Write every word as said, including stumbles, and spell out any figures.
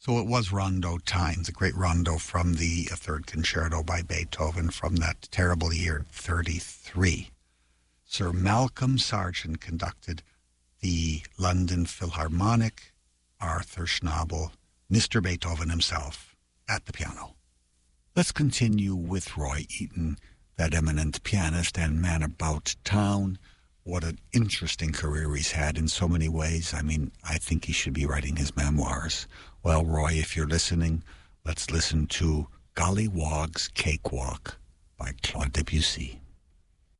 So it was Rondo Times, a great rondo from the uh, Third Concerto by Beethoven from that terrible year, thirty-three. Sir Malcolm Sargent conducted the London Philharmonic, Arthur Schnabel, Mister Beethoven himself at the piano. Let's continue with Roy Eaton, that eminent pianist and man about town. What an interesting career he's had in so many ways. I mean, I think he should be writing his memoirs. Well, Roy, if you're listening, let's listen to Golly Wog's Cakewalk by Claude Debussy.